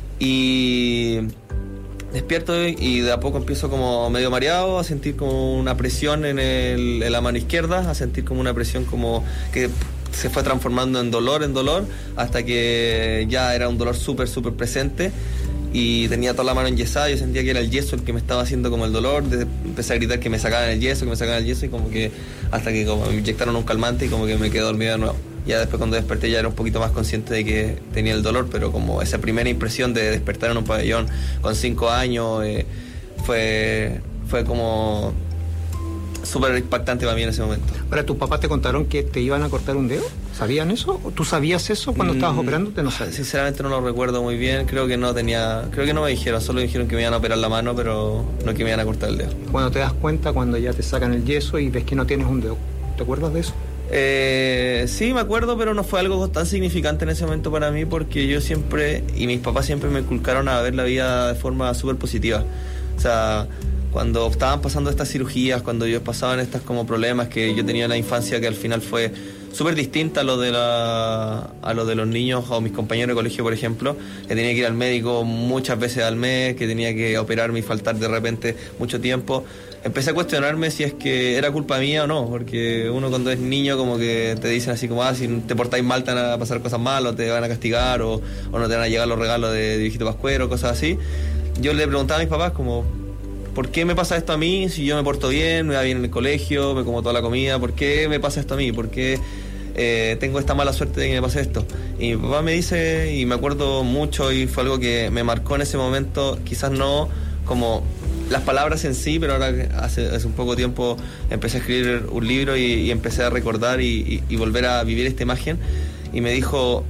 Y despierto y de a poco empiezo como medio mareado, a sentir como una presión en, el, en la mano izquierda, a sentir como una presión como que se fue transformando en dolor, en dolor, hasta que ya era un dolor súper, súper presente. Y tenía toda la mano enyesada, yo sentía que era el yeso el que me estaba haciendo como el dolor. De, empecé a gritar que me sacaban el yeso, que me sacaban el yeso, y como que hasta que como me inyectaron un calmante y como que me quedé dormido de nuevo. Ya después cuando desperté ya era un poquito más consciente de que tenía el dolor, pero como esa primera impresión de despertar en un pabellón con cinco años eh, fue, fue como súper impactante para mí en ese momento.
Ahora, ¿tus papás te contaron que te iban a cortar un dedo? ¿Sabían eso? ¿Tú sabías eso cuando mm, estabas operándote? No sabías.
Sinceramente no lo recuerdo muy bien. Creo que no tenía, creo que no me dijeron, solo dijeron que me iban a operar la mano, pero no que me iban a cortar el dedo.
Cuando te das cuenta, cuando ya te sacan el yeso y ves que no tienes un dedo, ¿te acuerdas de eso?
Eh, sí, me acuerdo, pero no fue algo tan significante en ese momento para mí, porque yo siempre, y mis papás siempre me inculcaron a ver la vida de forma súper positiva. O sea, cuando estaban pasando estas cirugías, cuando yo pasaban estos como problemas que yo tenía en la infancia, que al final fue súper distinta a lo de la, a lo de los niños o mis compañeros de colegio, por ejemplo, que tenía que ir al médico muchas veces al mes, que tenía que operarme y faltar de repente mucho tiempo. Empecé a cuestionarme si es que era culpa mía o no, porque uno cuando es niño como que te dicen así como, ah, si te portáis mal te van a pasar cosas malas, o te van a castigar, o, o no te van a llegar los regalos de, de viejito pascuero, cosas así. Yo le preguntaba a mis papás como, ¿por qué me pasa esto a mí? Si yo me porto bien, me va bien en el colegio, me como toda la comida, ¿por qué me pasa esto a mí? ¿Por qué eh, tengo esta mala suerte de que me pase esto? Y mi papá me dice, y me acuerdo mucho, y fue algo que me marcó en ese momento, quizás no como las palabras en sí, pero ahora hace, hace un poco tiempo empecé a escribir un libro y, y empecé a recordar y, y, y volver a vivir esta imagen. Y me dijo,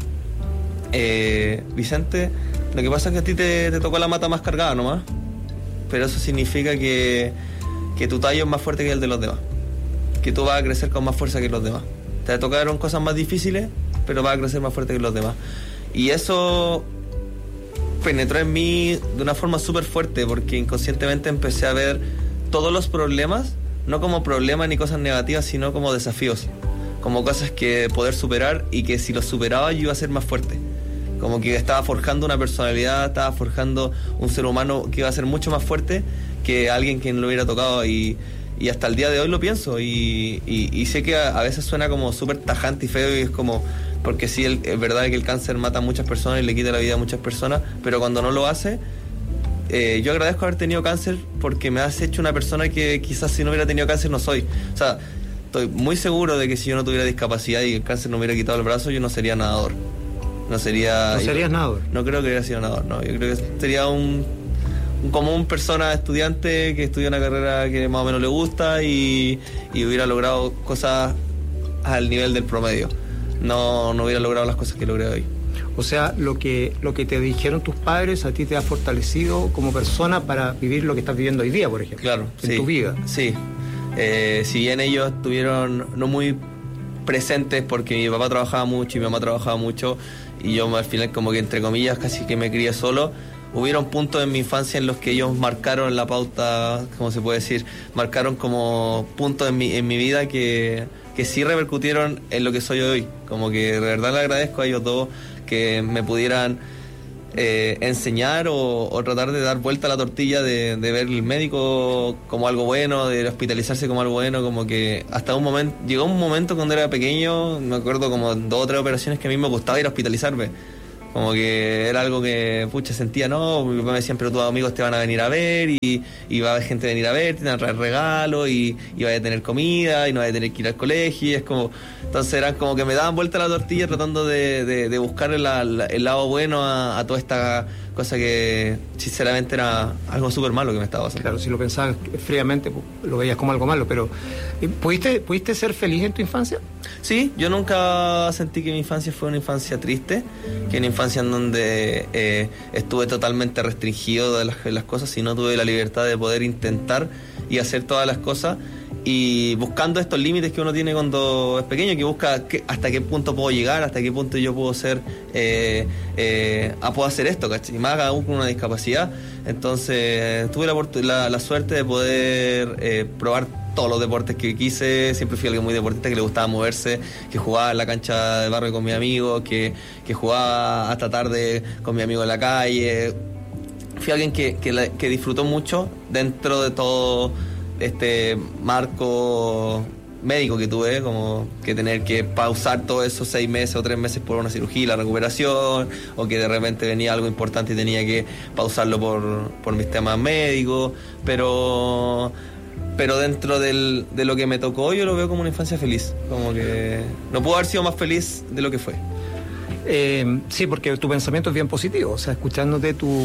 eh, Vicente, lo que pasa es que a ti te, te tocó la mata más cargada nomás, pero eso significa que, que tu tallo es más fuerte que el de los demás, que tú vas a crecer con más fuerza que los demás. Te tocaron cosas más difíciles, pero vas a crecer más fuerte que los demás. Y eso penetró en mí de una forma súper fuerte, porque inconscientemente empecé a ver todos los problemas, no como problemas ni cosas negativas, sino como desafíos, como cosas que poder superar, y que si los superaba yo iba a ser más fuerte. Como que estaba forjando una personalidad, estaba forjando un ser humano que iba a ser mucho más fuerte que alguien que no lo hubiera tocado. Y, y hasta el día de hoy lo pienso, y, y, y sé que a, a veces suena como súper tajante y feo, y es como, porque sí, el, es verdad que el cáncer mata a muchas personas y le quita la vida a muchas personas, pero cuando no lo hace, eh, yo agradezco haber tenido cáncer, porque me has hecho una persona que quizás si no hubiera tenido cáncer no soy. O sea, estoy muy seguro de que si yo no tuviera discapacidad y el cáncer no me hubiera quitado el brazo, yo no sería nadador. No sería...
¿No serías nadador?
No creo que hubiera sido nadador, no. Yo creo que sería un, un común persona estudiante que estudia una carrera que más o menos le gusta y, y hubiera logrado cosas al nivel del promedio. No, no hubiera logrado las cosas que logré hoy.
O sea, lo que, lo que te dijeron tus padres a ti te ha fortalecido como persona para vivir lo que estás viviendo hoy día, por ejemplo.
Claro,
en
sí,
tu vida.
Sí. Eh, si bien ellos estuvieron no muy presentes porque mi papá trabajaba mucho y mi mamá trabajaba mucho y yo al final como que entre comillas casi que me crié solo, hubieron puntos en mi infancia en los que ellos marcaron la pauta, ¿cómo se puede decir? Marcaron como puntos en mi, en mi vida que, que sí repercutieron en lo que soy hoy. Como que de verdad le agradezco a ellos dos que me pudieran eh, enseñar o, o tratar de dar vuelta a la tortilla de, de ver el médico como algo bueno, de hospitalizarse como algo bueno, como que hasta un momento, llegó un momento cuando era pequeño, me acuerdo como dos o tres operaciones que a mí me gustaba ir a hospitalizarme. Como que era algo que, pucha, sentía, no, mi papá me decía, pero tus amigos te van a venir a ver y, y va a haber gente a venir a ver, te van a traer regalos y, y vas a tener comida y no vas a tener que ir al colegio y es como, entonces eran como que me daban vuelta la tortilla tratando de, de, de buscar el, el lado bueno a, a toda esta cosa que sinceramente era algo súper malo que me estaba pasando.
Claro, si lo pensabas fríamente lo veías como algo malo, pero ¿pudiste, ¿pudiste ser feliz en tu infancia?
Sí, yo nunca sentí que mi infancia fue una infancia triste, que una infancia en donde eh, estuve totalmente restringido de las, de las cosas, sino tuve la libertad de poder intentar y hacer todas las cosas y buscando estos límites que uno tiene cuando es pequeño, que busca que, hasta qué punto puedo llegar, hasta qué punto yo puedo ser, eh, eh, ah, puedo hacer esto, ¿cachai? Y más aún con una discapacidad. Entonces tuve la, la, la suerte de poder eh, probar todos los deportes que quise. Siempre fui alguien muy deportista, que le gustaba moverse, que jugaba en la cancha de barrio con mis amigos, que, que jugaba hasta tarde con mi amigo en la calle. Fui alguien que, que, la, que disfrutó mucho dentro de todo este marco médico que tuve, como que tener que pausar todos esos seis meses o tres meses por una cirugía, la recuperación, o que de repente venía algo importante y tenía que pausarlo por, por mis temas médicos, pero pero dentro del, de lo que me tocó yo lo veo como una infancia feliz, como que no puedo haber sido más feliz de lo que fue.
Eh, sí, porque tu pensamiento es bien positivo, o sea, escuchándote tú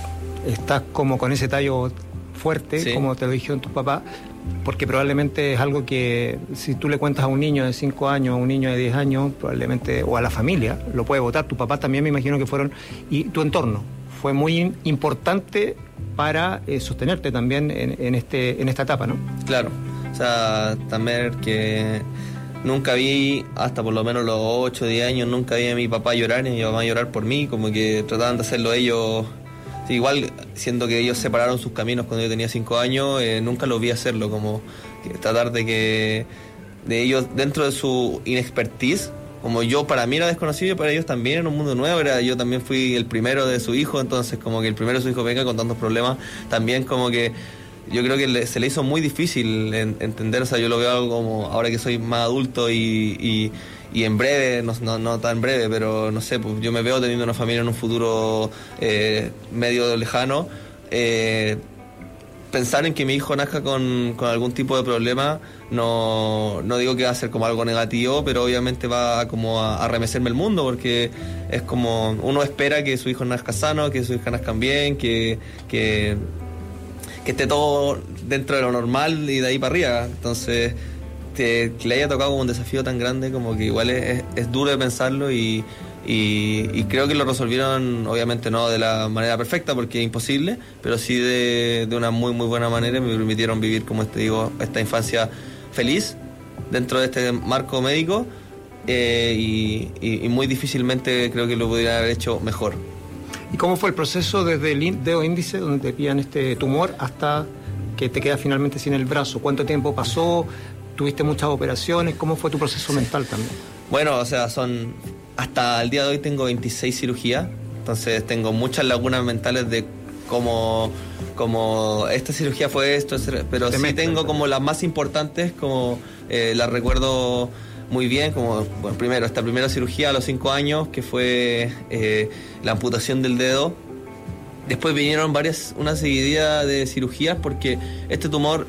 estás como con ese tallo fuerte, sí, como te lo dijeron tus papás, porque probablemente es algo que si tú le cuentas a un niño de cinco años, a un niño de diez años, probablemente, o a la familia, lo puede votar. Tu papá también me imagino que fueron, y tu entorno fue muy importante para eh, sostenerte también en, en, este, en esta etapa, ¿no?
Claro, o sea, también que nunca vi, hasta por lo menos los ocho o diez años, nunca vi a mi papá llorar ni a mi mamá llorar por mí, como que trataban de hacerlo ellos. Igual, siendo que ellos separaron sus caminos cuando yo tenía cinco años, eh, nunca los vi hacerlo, como que tratar de que de ellos, dentro de su inexpertise, como yo para mí era desconocido, para ellos también era un mundo nuevo, era, yo también fui el primero de su hijo, entonces como que el primero de su hijo venga con tantos problemas, también como que yo creo que le, se le hizo muy difícil en, entender, o sea, yo lo veo algo como ahora que soy más adulto y... y y en breve, no, no, no tan breve, pero no sé, pues yo me veo teniendo una familia en un futuro eh, medio lejano. Eh, pensar en que mi hijo nazca con, con algún tipo de problema, no, no digo que va a ser como algo negativo, pero obviamente va como a, a remecerme el mundo, porque es como, uno espera que su hijo nazca sano, que sus hijas nazcan bien, que, que, que esté todo dentro de lo normal y de ahí para arriba. Entonces, que le haya tocado como un desafío tan grande, como que igual es, es duro de pensarlo y, y, y creo que lo resolvieron, obviamente no de la manera perfecta porque es imposible, pero sí de, de una muy muy buena manera. Me permitieron vivir, como te digo, esta infancia feliz dentro de este marco médico eh, y, y, y muy difícilmente creo que lo pudieran haber hecho mejor.
¿Y cómo fue el proceso desde el dedo índice, donde te pillan este tumor, hasta que te quedas finalmente sin el brazo? ¿Cuánto tiempo pasó? ¿Tuviste muchas operaciones? ¿Cómo fue tu proceso mental también?
Bueno, o sea, son hasta el día de hoy tengo veintiséis cirugías, entonces tengo muchas lagunas mentales de cómo, cómo esta cirugía fue esto, pero sí tengo como las más importantes, como eh, las recuerdo muy bien, como, bueno, primero, esta primera cirugía a los cinco años, que fue eh, la amputación del dedo. Después vinieron varias, una seguidilla de cirugías, porque este tumor,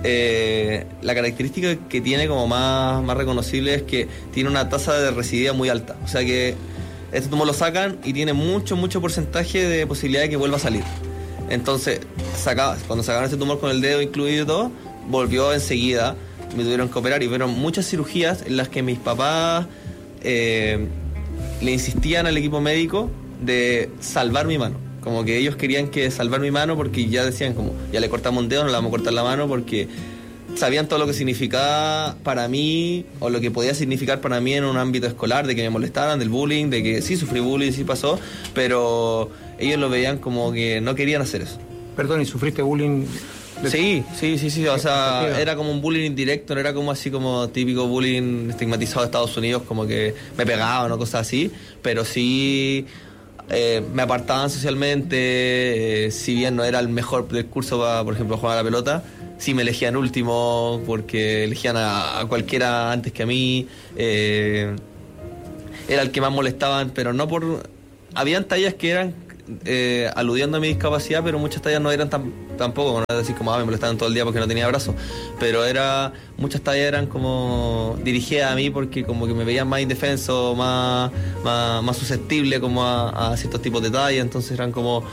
eh, la característica que tiene como más, más reconocible es que tiene una tasa de recidiva muy alta. O sea que este tumor lo sacan y tiene mucho, mucho porcentaje de posibilidad de que vuelva a salir. Entonces, saca, cuando sacaron ese tumor con el dedo incluido y todo, volvió enseguida, me tuvieron que operar y fueron muchas cirugías en las que mis papás eh, le insistían al equipo médico de salvar mi mano. Como que ellos querían que salvar mi mano porque ya decían como, ya le cortamos un dedo, no le vamos a cortar la mano, porque sabían todo lo que significaba para mí o lo que podía significar para mí en un ámbito escolar, de que me molestaran, del bullying, de que sí sufrí bullying, sí pasó, pero ellos lo veían como que no querían hacer eso.
Perdón, ¿y sufriste bullying? De...
Sí, sí, sí, sí, o sea, era como un bullying indirecto, no era como así como típico bullying estigmatizado de Estados Unidos, como que me pegaban o cosas así, pero sí... Eh, me apartaban socialmente, eh, si bien no era el mejor del curso para, por ejemplo, jugar a la pelota, sí me elegían último porque elegían a, a cualquiera antes que a mí, eh, era el que más molestaban, pero no por... Habían tallas que eran eh, aludiendo a mi discapacidad, pero muchas tallas no eran tan, tampoco, no era decir como ah, me molestaban todo el día porque no tenía brazos, pero era muchas tallas eran como dirigidas a mí porque como que me veían más indefenso, más, más, más susceptible como a, a ciertos tipos de tallas, entonces eran como...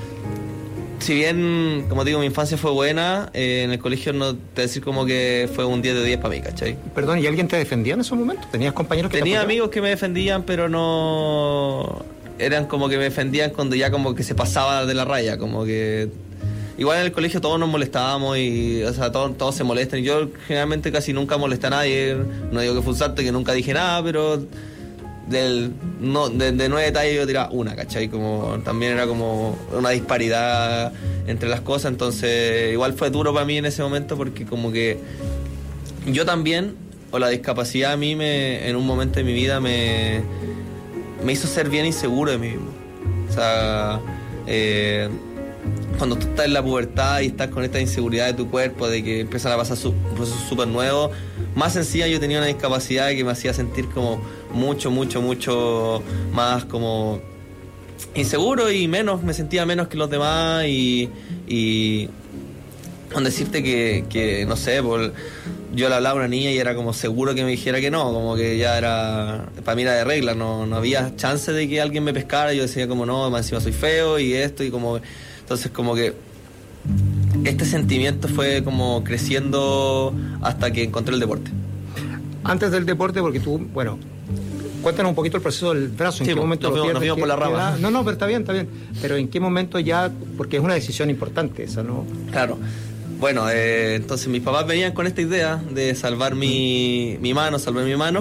Si bien, como digo, mi infancia fue buena, eh, en el colegio no te decir como que fue un diez de diez para mí, ¿cachai?
Perdón, ¿y alguien te defendía en esos momentos? ¿Tenías compañeros que
Tenía
te
amigos que me defendían, pero no... Eran como que me defendían cuando ya como que se pasaba de la raya, como que... Igual en el colegio todos nos molestábamos y, o sea, todos, todos se molestan. Yo generalmente casi nunca molesté a nadie, no digo que fue un salto, que nunca dije nada, pero... Del, no, de, de nueve detalles yo tiraba una, ¿cachai? Como, también era como una disparidad entre las cosas, entonces igual fue duro para mí en ese momento porque como que yo también, o la discapacidad a mí me, en un momento de mi vida me, me hizo ser bien inseguro de mí mismo. O sea, eh, cuando tú estás en la pubertad y estás con esta inseguridad de tu cuerpo, de que empiezan a pasar su, un proceso súper nuevo, más sencilla yo tenía una discapacidad que me hacía sentir como mucho, mucho, mucho más como inseguro y menos, me sentía menos que los demás y, y con decirte que, que no sé, por, yo le hablaba a una niña y era como seguro que me dijera que no, como que ya era, para mí era de regla, no, no había chance de que alguien me pescara, yo decía como no, más encima soy feo y esto y como, entonces como que este sentimiento fue como creciendo hasta que encontré el deporte.
Antes del deporte, porque tú, bueno, cuéntanos un poquito el proceso del brazo, ¿en
sí,
qué momento
nos
lo
fuimos, nos fuimos por la rama?
Da? No, no, pero está bien, está bien. Pero ¿en qué momento ya? Porque es una decisión importante esa, ¿no?
Claro. Bueno, eh, entonces mis papás venían con esta idea de salvar mi, mi mano, salvar mi mano.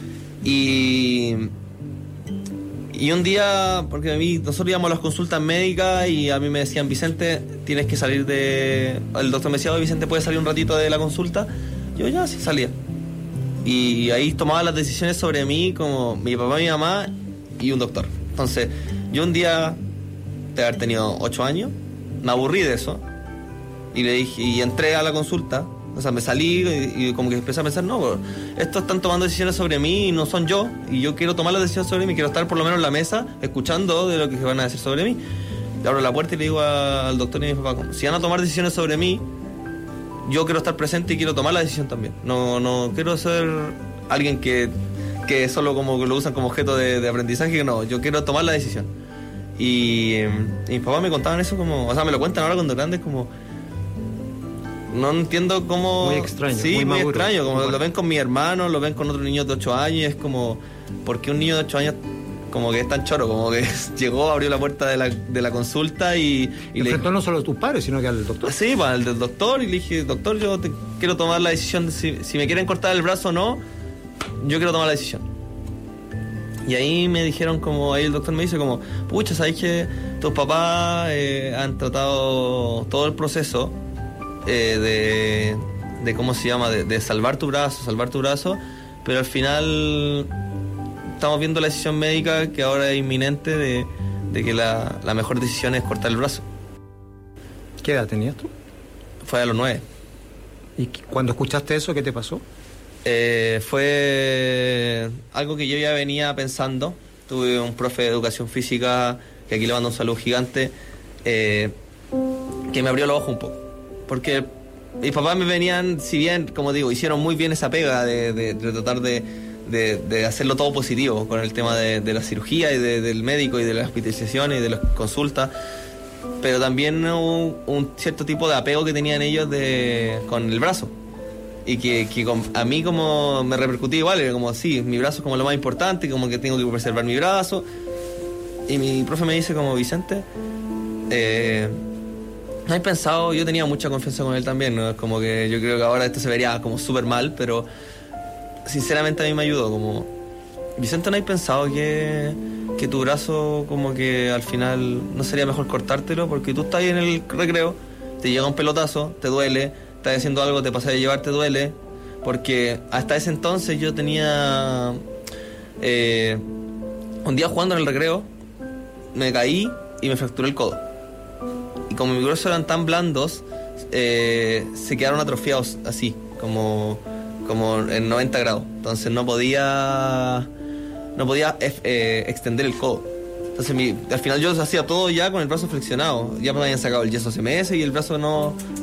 Y, y un día, porque a mí, nosotros íbamos a las consultas médicas y a mí me decían, Vicente, tienes que salir de... El doctor me decía, Vicente, ¿puedes salir un ratito de la consulta? Yo ya, sí, salía. Y ahí tomaba las decisiones sobre mí como mi papá, mi mamá y un doctor. Entonces, yo un día, de haber tenido ocho años, me aburrí de eso y le dije, y entré a la consulta, o sea, me salí y, y como que empecé a pensar, no, estos están tomando decisiones sobre mí y no son yo, y yo quiero tomar las decisiones sobre mí, quiero estar por lo menos en la mesa escuchando de lo que van a decir sobre mí. Le abro la puerta y le digo a, al doctor y a mi papá, si van a tomar decisiones sobre mí, yo quiero estar presente y quiero tomar la decisión también. No, no quiero ser alguien que, que solo como que lo usan como objeto de, de aprendizaje, no, yo quiero tomar la decisión. Y, y mis papás me contaban eso como, o sea, me lo cuentan ahora cuando grandes como... No entiendo cómo...
Muy extraño.
Sí, muy, muy extraño, como
bueno.
Lo ven con mi hermano, lo ven con otros niños de ocho años, y es como, ¿por qué un niño de ocho años como que es tan choro? Como que llegó, abrió la puerta de la, de la consulta y... y
enfrentó no solo a tus padres, sino que al doctor.
Sí, pues, al del doctor, y le dije, doctor, yo te quiero tomar la decisión de si, si me quieren cortar el brazo o no, yo quiero tomar la decisión. Y ahí me dijeron como, ahí el doctor me dice como, pucha, ¿sabes que tus papás eh, han tratado todo el proceso eh, de, de, ¿cómo se llama? De, de salvar tu brazo, salvar tu brazo, pero al final estamos viendo la decisión médica que ahora es inminente de, de que la, la mejor decisión es cortar el brazo.
¿Qué edad tenías tú?
Fue a los nueve.
¿Y cuando escuchaste eso, qué te pasó?
Eh, fue algo que yo ya venía pensando. Tuve un profe de educación física, que aquí le mando un saludo gigante, eh, que me abrió los ojos un poco. Porque mis papás me venían, si bien, como digo, hicieron muy bien esa pega de, de, de tratar de, de, de hacerlo todo positivo con el tema de, de la cirugía y de, del médico y de las hospitalizaciones y de las consultas, pero también un, un cierto tipo de apego que tenían ellos de, con el brazo. Y que, que con, a mí como me repercutía igual, era como, sí, mi brazo es como lo más importante, como que tengo que preservar mi brazo. Y mi profe me dice como, Vicente, eh, ¿no has pensado? Yo tenía mucha confianza con él también, ¿no? Es como que yo creo que ahora esto se vería como súper mal, pero sinceramente a mí me ayudó, como, Vicente, ¿no has pensado que, que tu brazo como que al final no sería mejor cortártelo? Porque tú estás ahí en el recreo, te llega un pelotazo, te duele, estás haciendo algo, te pasas de llevar, te duele, porque hasta ese entonces yo tenía eh, un día jugando en el recreo, me caí y me fracturé el codo, y como mis huesos eran tan blandos, eh, se quedaron atrofiados así, como, como en noventa grados, entonces no podía no podía eh, extender el codo. Entonces mi, al final yo hacía todo ya con el brazo flexionado, ya me habían sacado el yeso C M S y el brazo no